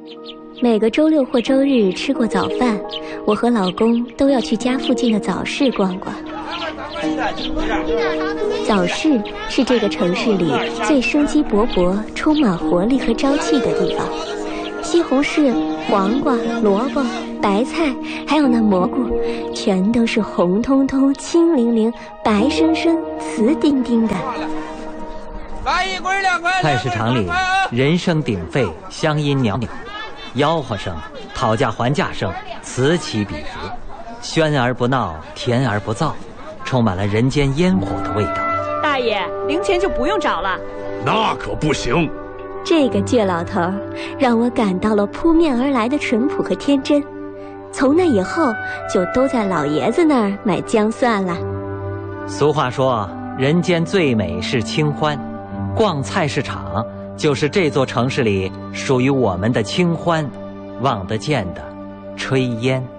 每个周六或周日吃过早饭，我和老公都要去家附近的早市逛逛。早市是这个城市里最生机勃勃、充满活力和朝气的地方。西红柿、黄瓜、萝卜、白菜，还有那蘑菇，全都是红彤彤、青灵灵、白生生、瓷丁丁的。 菜市场里人声鼎沸，乡音袅袅，吆喝声、讨价还价声此起彼伏，喧而不闹，甜而不燥，充满了人间烟火的味道。 大爷，零钱就不用找了。 那可不行。 这个倔老头让我感到了扑面而来的淳朴和天真。从那以后，就都在老爷子那儿买姜蒜了。 俗话说，人间最美是清欢，逛菜市场就是这座城市里属于我们的清欢，望得见的炊烟。